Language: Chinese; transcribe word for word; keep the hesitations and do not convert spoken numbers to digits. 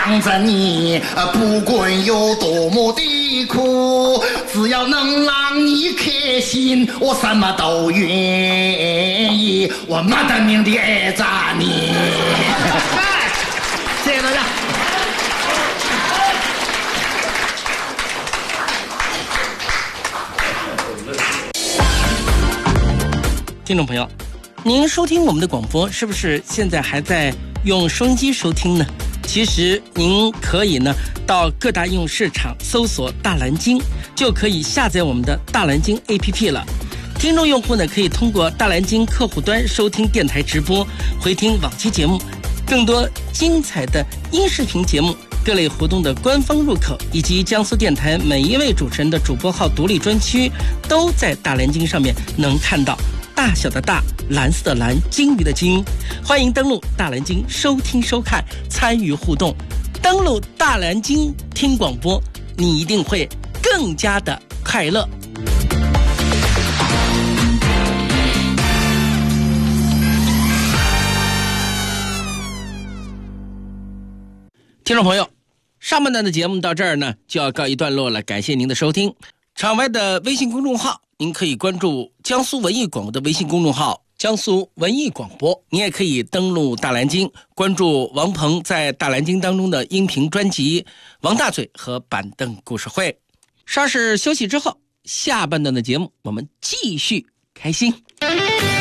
养着你，不管有多么的苦，只要能让你开心，我什么都愿意，我没得命的爱着你。谢谢大家。 听众朋友，您收听我们的广播是不是现在还在用收音机收听呢？其实您可以呢到各大应用市场搜索大蓝鲸，就可以下载我们的大蓝鲸 A P P 了。听众用户呢可以通过大蓝鲸客户端收听电台直播，回听往期节目，更多精彩的音视频节目，各类活动的官方入口，以及江苏电台每一位主持人的主播号独立专区，都在大蓝鲸上面能看到。大小的大，蓝色的蓝，鲸鱼的鲸。欢迎登录大蓝鲸收听收看，参与互动。登录大蓝鲸听广播，你一定会更加的快乐。听众朋友，上半段的节目到这儿呢就要告一段落了，感谢您的收听。场外的微信公众号您可以关注江苏文艺广播的微信公众号江苏文艺广播，你也可以登录大蓝鲸，关注王鹏在大蓝鲸当中的音频专辑《王大嘴和板凳故事会》。稍事休息之后，下半段的节目我们继续开心。